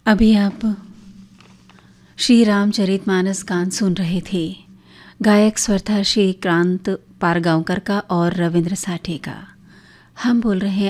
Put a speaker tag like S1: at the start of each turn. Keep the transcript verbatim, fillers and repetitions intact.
S1: अभी आप श्री रामचरितमानस गान सुन रहे थे। गायक स्वर था श्री क्रांत पारगांवकर का और रविंद्र साठे का। हम बोल रहे हैं